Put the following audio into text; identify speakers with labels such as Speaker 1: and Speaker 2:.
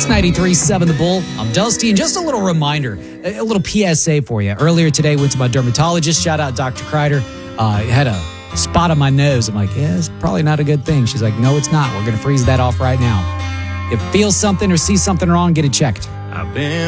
Speaker 1: 93.7 The Bull. I'm Dusty, and just a little reminder, a little PSA for you. Earlier today, went to my dermatologist. Shout out Dr. Kreider. Had a spot on my nose. I'm like, yeah, it's probably not a good thing. She's like, no, it's not. We're going to freeze that off right now. If you feel something or see something wrong, get it checked.
Speaker 2: I've been